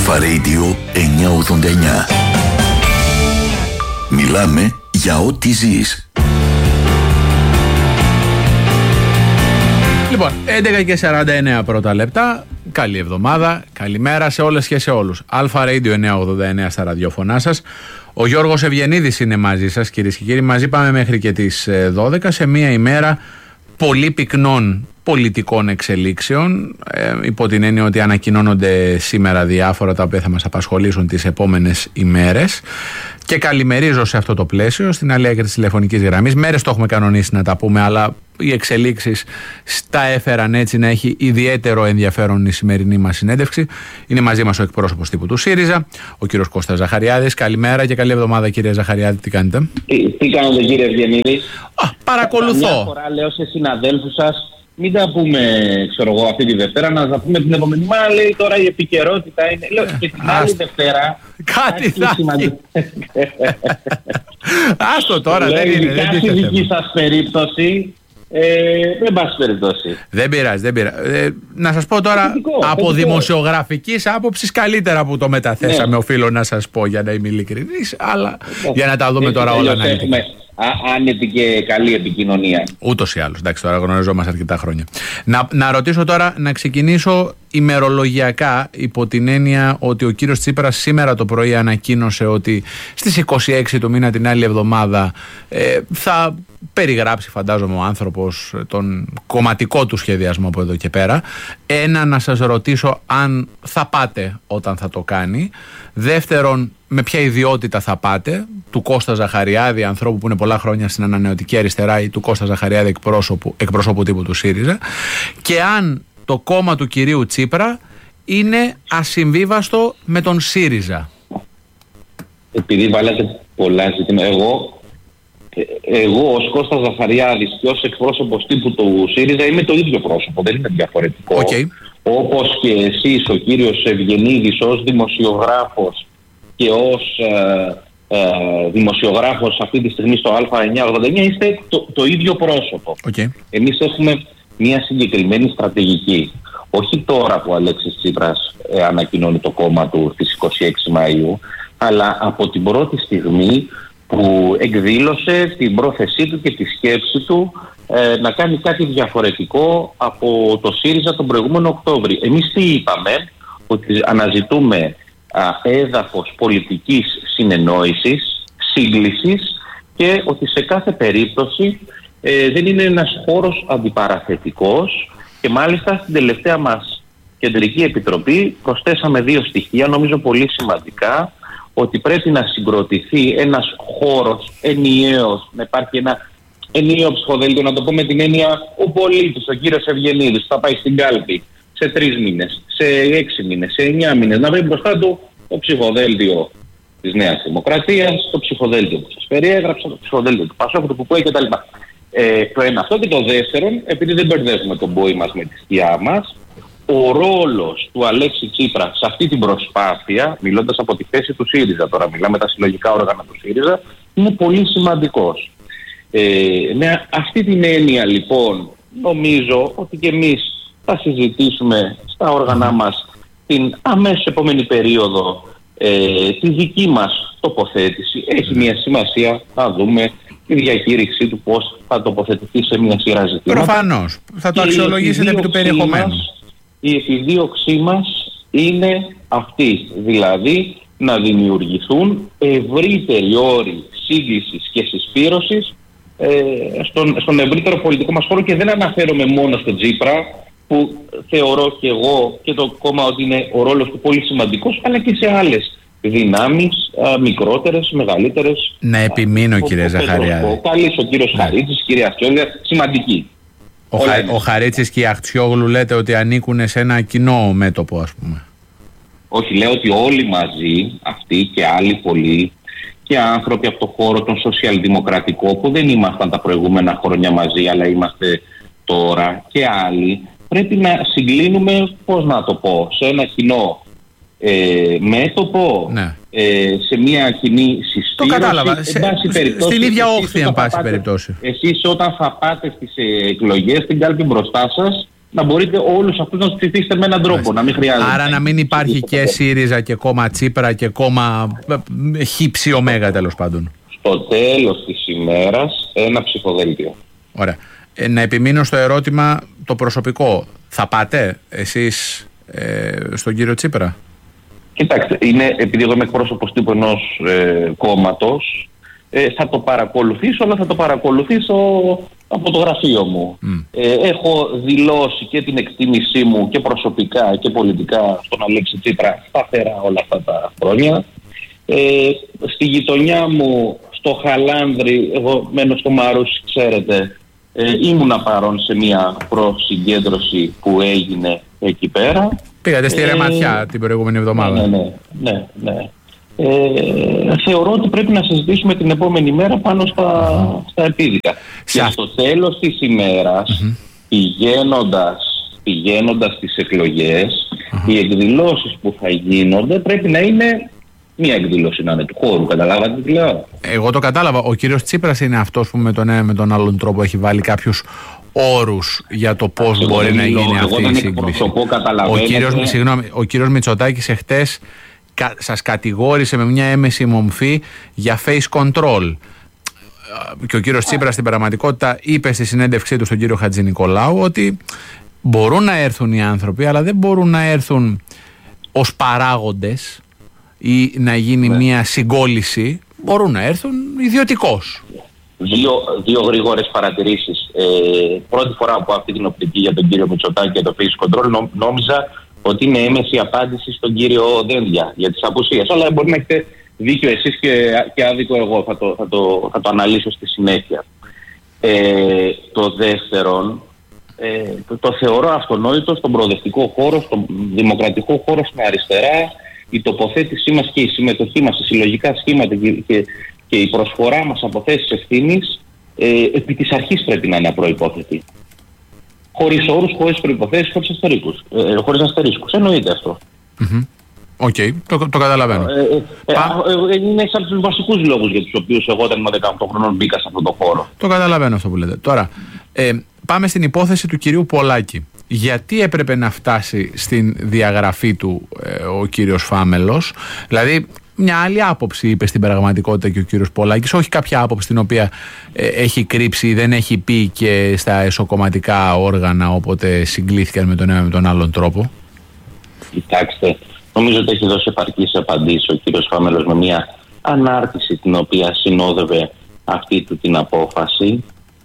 Αλφα Radio 989. Μιλάμε για ό,τι ζεις. Λοιπόν, 11:49 πρώτα λεπτά. Καλή εβδομάδα, καλημέρα σε όλες και σε όλους. Αλφα Radio 989 στα ραδιόφωνά σας. Ο Γιώργος Ευγενίδης είναι μαζί σας, κυρίες και κύριοι. Μαζί πάμε μέχρι και τις 12 σε μία ημέρα πολύ πυκνών πολιτικών εξελίξεων, υπό την έννοια ότι ανακοινώνονται σήμερα διάφορα τα οποία θα μας απασχολήσουν τις επόμενες ημέρες. Και καλημερίζω σε αυτό το πλαίσιο στην άλλη άκρη της τηλεφωνικής γραμμής. Μέρες το έχουμε κανονίσει να τα πούμε, αλλά οι εξελίξεις τα έφεραν έτσι να έχει ιδιαίτερο ενδιαφέρον η σημερινή μας συνέντευξη. Είναι μαζί μας ο εκπρόσωπος τύπου του ΣΥΡΙΖΑ, ο κύριος Κώστας Ζαχαριάδης. Καλημέρα και καλή εβδομάδα, κύριε Ζαχαριάδη. Τι κάνετε? Τι κάνετε, κύριε Ευγενίδη? Παρακολουθώ. Μια φορά λέω σε συναδέλφους σας, μην τα πούμε, ξέρω εγώ, αυτή τη Δευτέρα, να τα πούμε την επόμενη. Μα λέει τώρα η επικαιρότητα είναι. Λέω και την άλλη Δευτέρα. Κάτι θα γίνει. Άστο τώρα, δεν είναι. Ειδικά στη δική σας περίπτωση. Δεν πάση περιπτώσει. Δεν πειράζει. Να σας πω τώρα, από δημοσιογραφικής άποψης, καλύτερα που το μεταθέσαμε, οφείλω να σας πω, για να είμαι ειλικρινής, αλλά για να τα δούμε τώρα όλα αναλυτικά. Άνετη και καλή επικοινωνία. Ούτως ή άλλως. Εντάξει, τώρα γνωριζόμαστε αρκετά χρόνια. Να ρωτήσω τώρα, να ξεκινήσω ημερολογιακά, υπό την έννοια ότι ο κύριος Τσίπρας σήμερα το πρωί ανακοίνωσε ότι στις 26 του μήνα, την άλλη εβδομάδα, θα περιγράψει, φαντάζομαι, ο άνθρωπος τον κομματικό του σχεδιασμό από εδώ και πέρα. Ένα, να σας ρωτήσω αν θα πάτε όταν θα το κάνει. Δεύτερον, με ποια ιδιότητα θα πάτε, του Κώστα Ζαχαριάδη, ανθρώπου που είναι πολλά χρόνια στην ανανεωτική αριστερά, ή του Κώστα Ζαχαριάδη, εκπροσώπου τύπου του ΣΥΡΙΖΑ, και αν το κόμμα του κυρίου Τσίπρα είναι ασυμβίβαστο με τον ΣΥΡΙΖΑ. Επειδή βάλατε πολλά ζητήματα, εγώ ως Κώστας Ζαχαριάδης και ως εκπρόσωπος τύπου του ΣΥΡΙΖΑ είμαι το ίδιο πρόσωπο, δεν είναι διαφορετικό. Okay. Όπως και εσείς, ο κύριος Ευγενίδης, ως δημοσιογράφος και ως δημοσιογράφος αυτή τη στιγμή στο Α989, είστε το ίδιο πρόσωπο. Okay. Εμείς έχουμε μια συγκεκριμένη στρατηγική. Όχι τώρα που ο Αλέξης Τσίπρας ανακοινώνει το κόμμα του στις 26 Μαΐου, αλλά από την πρώτη στιγμή που εκδήλωσε την πρόθεσή του και τη σκέψη του να κάνει κάτι διαφορετικό από το ΣΥΡΙΖΑ τον προηγούμενο Οκτώβρη. Εμείς τι είπαμε? Ότι αναζητούμε έδαφος πολιτικής συνεννόησης, σύγκλησης, και ότι σε κάθε περίπτωση δεν είναι ένας χώρος αντιπαραθετικός, και μάλιστα στην τελευταία μας κεντρική επιτροπή προσθέσαμε 2 στοιχεία, νομίζω πολύ σημαντικά, ότι πρέπει να συγκροτηθεί ένας χώρος ενιαίος, να υπάρχει ένα ενιαίο ψηφοδέλτιο, να το πω με την έννοια ο πολίτης, ο κύριος Ευγενίδης, θα πάει στην κάλπη σε 3 μήνες, σε 6 μήνες, σε 9 μήνες, να βρει μπροστά του το ψηφοδέλτιο της Νέας Δημοκρατίας, το ψηφοδέλτιο που σας περιέγραψα, το ψηφοδέλτιο του ΠΑΣΟΚ, του ΠΟΕ κτλ. Το ένα αυτό, και το δεύτερον, επειδή δεν μπερδεύουμε τον πόη μας με τη σκιά μας, ο ρόλος του Αλέξη Τσίπρα σε αυτή την προσπάθεια, μιλώντας από τη θέση του ΣΥΡΙΖΑ, τώρα μιλάμε τα συλλογικά όργανα του ΣΥΡΙΖΑ, είναι πολύ σημαντικός. Με αυτή την έννοια λοιπόν, νομίζω ότι και εμείς θα συζητήσουμε στα όργανα μας την αμέσως επόμενη περίοδο τη δική μας τοποθέτηση. Έχει μια σημασία να δούμε τη διακήρυξή του, πώς θα τοποθετηθεί σε μια σειρά ζητήματα. Προφανώς. Θα το αξιολογήσετε επί του περιεχομένου. Η επιδίωξή μας είναι αυτή, δηλαδή να δημιουργηθούν ευρύτεροι όροι σύγκλησης και συσπήρωσης στον ευρύτερο πολιτικό μας χώρο, και δεν αναφέρομαι μόνο στον Τσίπρα, που θεωρώ και εγώ και το κόμμα ότι είναι ο ρόλος του πολύ σημαντικός, αλλά και σε άλλες δυνάμεις, μικρότερες, μεγαλύτερες. Να επιμείνω, κύριε Ζαχαριάδη. Ο κύριος Χαρίτσης, κυρία Αχτσιόγλου, σημαντική. Ο Χαρίτσης και η Αχτσιόγλου λέτε ότι ανήκουν σε ένα κοινό μέτωπο, ας πούμε? Όχι, λέω ότι όλοι μαζί, αυτοί και άλλοι πολλοί, και άνθρωποι από το χώρο των σοσιαλδημοκρατικό, που δεν ήμασταν τα προηγούμενα χρόνια μαζί, αλλά είμαστε τώρα, και άλλοι, πρέπει να συγκλίνουμε, πώς να το πω, σε ένα κοινό μέτωπο, ναι. Σε μια κοινή συστήριξη. Το κατάλαβα. Στην ίδια όχθη, εν πάση περιπτώσει. Εσείς όταν θα πάτε στις εκλογές, στην κάλπη μπροστά σας, να μπορείτε όλους αυτούς να τους ψηφίσετε με έναν τρόπο, να μην χρειάζεται. Άρα να μην υπάρχει και ΣΥΡΙΖΑ και κόμμα Τσίπρα και κόμμα χύψη ωμέγα, τέλος πάντων. Στο τέλος της ημέρας ένα ψηφοδέλτιο. Ωραία. Να επιμείνω στο ερώτημα το προσωπικό. Θα πάτε εσείς στον κύριο Τσίπρα? Κοιτάξτε, επειδή εγώ είμαι εκπρόσωπος τύπου ενός κόμματος, θα το παρακολουθήσω, αλλά θα το παρακολουθήσω από το γραφείο μου. Έχω δηλώσει και την εκτίμησή μου και προσωπικά και πολιτικά στον Αλέξη Τσίπρα σταθερά όλα αυτά τα χρόνια. Στη γειτονιά μου, στο Χαλάνδρι, εγώ μένω στο Μαρούσι, ξέρετε, ήμουνα παρόν σε μια προσυγκέντρωση που έγινε εκεί πέρα. Πήγατε στη Ρεματιά την προηγούμενη εβδομάδα. Ναι. Θεωρώ ότι πρέπει να συζητήσουμε την επόμενη μέρα πάνω στα επίδικα. Και στο τέλος της ημέρας, πηγαίνοντας στις εκλογές, οι εκδηλώσεις που θα γίνονται πρέπει να είναι μία εκδήλωση να είναι του χώρου. Καταλάβατε τι λέω? Εγώ το κατάλαβα. Ο κύριος Τσίπρας είναι αυτός που με τον ένα με τον άλλον τρόπο έχει βάλει κάποιους όρους για το πώς μπορεί να γίνει αυτή η σύγκριση. Ο κύριος Μητσοτάκης εχθές σας κατηγόρησε με μια έμεση μομφή για face control. Και ο κύριος Τσίπρας στην πραγματικότητα είπε στη συνέντευξή του στον κύριο Χατζηνικολάου ότι μπορούν να έρθουν οι άνθρωποι, αλλά δεν μπορούν να έρθουν ως παράγοντες ή να γίνει μια συγκόλληση. Μπορούν να έρθουν ιδιωτικώς. Δύο γρήγορες παρατηρήσεις. Πρώτη φορά που αυτή την οπτική για τον κύριο Μητσοτάκη και το face control νόμιζα ότι είναι έμεση απάντηση στον κύριο Δένδια για τις απουσίες. Αλλά μπορεί να έχετε δίκιο εσείς και άδικο εγώ. Θα το αναλύσω στη συνέχεια. Το δεύτερον, το θεωρώ αυτονόητο στον προοδευτικό χώρο, στον δημοκρατικό χώρο, στην αριστερά, η τοποθέτησή μας και η συμμετοχή μας σε συλλογικά σχήματα και η προσφορά μας από θέσεις ευθύνης επί της αρχής πρέπει να είναι απροϋπόθετη. Χωρίς όρους, χωρίς προϋποθέσεις, χωρίς αστερίσκους. Εννοείται αυτό. Οκ, το καταλαβαίνω. Είναι ένα από τους βασικούς λόγους για τους οποίους εγώ όταν ήμουν 18 χρονών μπήκα σε αυτόν τον χώρο. Το καταλαβαίνω αυτό που λέτε. Τώρα, πάμε στην υπόθεση του κυρίου Πολάκη. Γιατί έπρεπε να φτάσει στην διαγραφή του ο κύριος Φάμελος? Δηλαδή, μια άλλη άποψη είπε στην πραγματικότητα και ο κύριος Πολάκης, όχι κάποια άποψη την οποία έχει κρύψει ή δεν έχει πει και στα εσωκομματικά όργανα όποτε συγκλήθηκαν με τον ένα με τον άλλον τρόπο. Κοιτάξτε, νομίζω ότι έχει δώσει επαρκείς απαντήσεις ο κύριος Φάμελος με μια ανάρτηση την οποία συνόδευε αυτή του την απόφαση.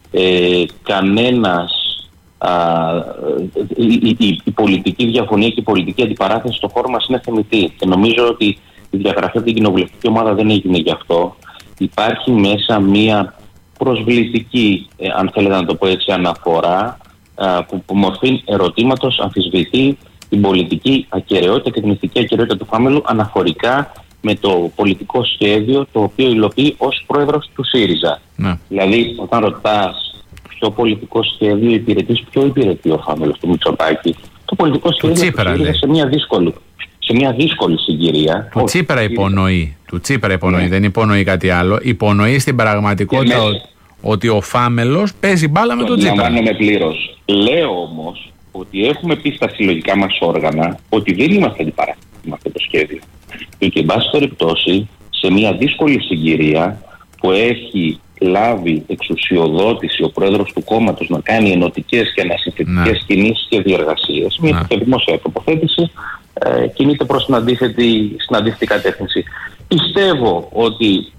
Η πολιτική διαφωνία και η πολιτική αντιπαράθεση στο χώρο μας είναι θεμιτή και νομίζω ότι η διαγραφή από την κοινοβουλευτική ομάδα δεν έγινε γι' αυτό. Υπάρχει μέσα μία προσβλητική, αν θέλετε να το πω έτσι, αναφορά που μορφή ερωτήματος αμφισβητεί την πολιτική ακεραιότητα και την ηθική ακεραιότητα του Φάμελου αναφορικά με το πολιτικό σχέδιο το οποίο υλοποιεί ως πρόεδρος του ΣΥΡΙΖΑ. Ναι. Δηλαδή, όταν ρωτάς ποιο πολιτικό σχέδιο υπηρετεί, ποιο υπηρετεί ο Φάμελος του Μητσοτάκη, το πολιτικό σχέδιο του ΣΥΡΙΖΑ σε μια δύσκολη συγκυρία. Του Τσίπρα υπονοεί. Ναι. Δεν υπονοεί κάτι άλλο. Υπονοεί στην πραγματικότητα ότι ο Φάμελος παίζει μπάλα με τον Τσίπρα. Αντιλαμβάνομαι πλήρως. Λέω όμως ότι έχουμε πει στα συλλογικά μας όργανα ότι δεν είμαστε αντιπαράθετοι με αυτό το σχέδιο. Και εν πάση περιπτώσει, σε μια δύσκολη συγκυρία που έχει λάβει εξουσιοδότηση ο πρόεδρος του κόμματος να κάνει ενωτικές και ανασυνθετικές κινήσεις και διεργασίες, μια δημόσια τοποθέτηση κινείται προς την αντίθετη κατεύθυνση. Πιστεύω ότι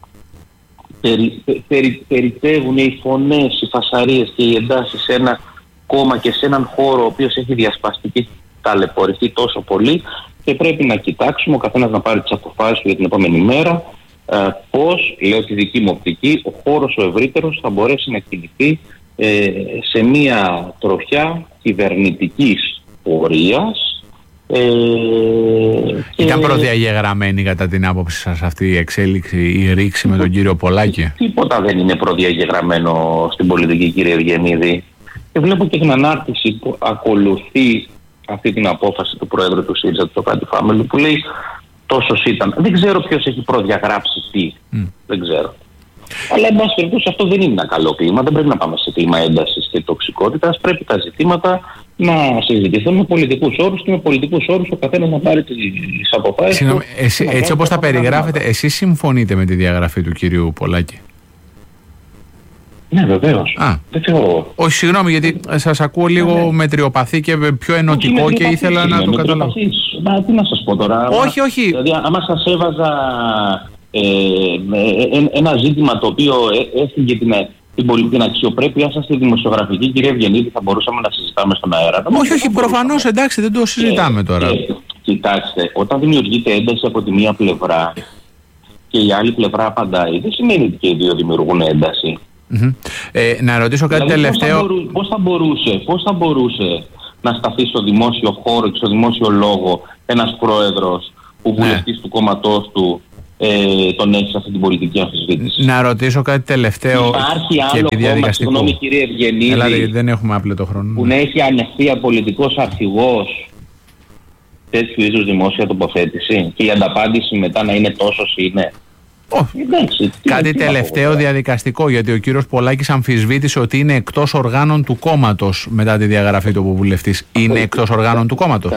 περιτεύουν οι φωνές, οι φασαρίες και οι εντάσεις σε ένα κόμμα και σε έναν χώρο ο οποίος έχει διασπαστεί και ταλαιπωρηθεί τόσο πολύ και πρέπει να κοιτάξουμε ο καθένας να πάρει τις αποφάσεις του για την επόμενη μέρα πώς, λέω τη δική μου οπτική, ο χώρος ο ευρύτερος θα μπορέσει να κινηθεί σε μια τροχιά κυβερνητικής πορείας. Ήταν προδιαγεγραμμένη κατά την άποψη σας αυτή η εξέλιξη, η ρήξη με τον κύριο Πολάκη? Τίποτα δεν είναι προδιαγεγραμμένο στην πολιτική, κύριε Ευγενίδη. Και βλέπω και την ανάρτηση που ακολουθεί αυτή την απόφαση του Προέδρου του ΣΥΡΙΖΑ, του Σοκράτη Φάμελου, που λέει τόσος ήταν. Δεν ξέρω ποιος έχει προδιαγράψει τι. Δεν ξέρω. Αλλά εν πάση περιπτώσει αυτό δεν είναι ένα καλό κλίμα. Δεν πρέπει να πάμε σε κλίμα έντασης και τοξικότητας. Πρέπει τα ζητήματα να συζητηθούν με πολιτικούς όρους και με πολιτικούς όρους ο καθένας να πάρει τις αποφάσεις. Έτσι όπως τα περιγράφετε, εσείς συμφωνείτε με τη διαγραφή του κυρίου Πολάκη? Ναι, βεβαίως. Δεν θεωρώ. Όχι, συγγνώμη, γιατί σας ακούω λίγο μετριοπαθή και πιο ενωτικό και ήθελα να το καταλάβω. Μα τι να σας πω τώρα. Όχι. Δηλαδή, άμα σας έβαζα ένα ζήτημα το οποίο έφυγε την αξιοπρέπειά σας στη δημοσιογραφική, κυρία Ευγενίδη, θα μπορούσαμε να συζητάμε στον αέρα. Όχι, προφανώς, εντάξει, δεν το συζητάμε τώρα. Κοιτάξτε, όταν δημιουργείται ένταση από τη μία πλευρά και η άλλη πλευρά απαντάει, δεν σημαίνει ότι και οι δύο δημιουργούν ένταση. Να ρωτήσω κάτι τελευταίο. Πώς θα μπορούσε να σταθεί στο δημόσιο χώρο και στο δημόσιο λόγο ένας πρόεδρος που βουλευτής του κόμματός του τον έχει σε αυτή την πολιτική αμφισβήτηση? Να ρωτήσω κάτι τελευταίο. Υπάρχει άλλο κόμμα, συγγνώμη κύριε Ευγενίδη, δεν έχουμε άπλετο χρόνο, που να έχει ανεχθεί πολιτικός αρχηγός τέτοιου είδους δημόσια τοποθέτηση και η ανταπάντηση μετά να είναι τόσο είναι? Κάτι τελευταίο διαδικαστικό, γιατί ο κύριος Πολάκης αμφισβήτησε ότι είναι εκτός οργάνων του κόμματος μετά τη διαγραφή του βουλευτής. Είναι εκτός οργάνων του κόμματος?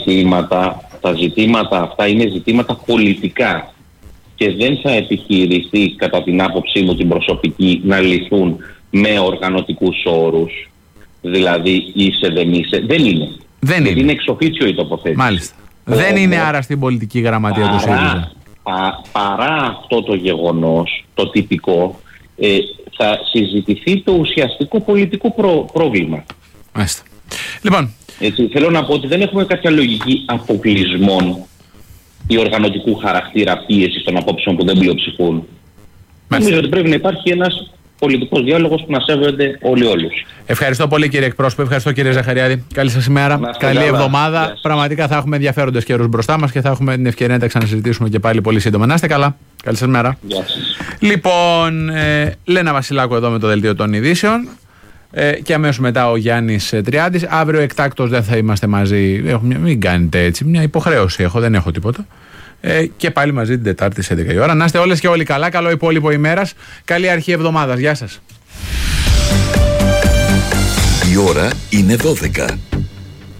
Τα ζητήματα αυτά είναι ζητήματα πολιτικά και δεν θα επιχειρηθεί, κατά την άποψή μου την προσωπική, να λυθούν με οργανωτικούς όρους. Δηλαδή είσαι, δεν είσαι. Δεν είναι. Είναι εξοφίτσιο η τοποθέτηση. Μάλιστα. Δεν είναι άρα στην πολιτική γραμματεία του ΣΥΡΙΖΑ. Παρά αυτό το γεγονός, το τυπικό, θα συζητηθεί το ουσιαστικό πολιτικό πρόβλημα. Μάλιστα. Λοιπόν, έτσι, θέλω να πω ότι δεν έχουμε κάποια λογική αποκλεισμών ή οργανωτικού χαρακτήρα πίεσης των απόψεων που δεν πλειοψηφούν. Νομίζω ότι πρέπει να υπάρχει ένας πολιτικός διάλογος που να σέβονται όλοι όλους. Ευχαριστώ πολύ κύριε εκπρόσωπε, ευχαριστώ κύριε Ζαχαριάδη. Καλή σας ημέρα, καλή εβδομάδα. Πραγματικά θα έχουμε ενδιαφέροντες καιρούς μπροστά μας και θα έχουμε την ευκαιρία να τα ξανασυζητήσουμε και πάλι πολύ σύντομα. Να είστε καλά. Καλή σας μέρα. Γεια σας. Λοιπόν, Λένα Βασιλάκου εδώ με το Δελτίο των Ειδήσεων. Και αμέσως μετά ο Γιάννης Τριάντης. Αύριο εκτάκτως δεν θα είμαστε μαζί. Μην κάνετε έτσι. Μια υποχρέωση έχω, δεν έχω τίποτα. Και πάλι μαζί την Τετάρτη σε 11 η ώρα. Να είστε όλες και όλοι καλά. Καλό υπόλοιπο ημέρας. Καλή αρχή εβδομάδας. Γεια σας. Η ώρα είναι 12.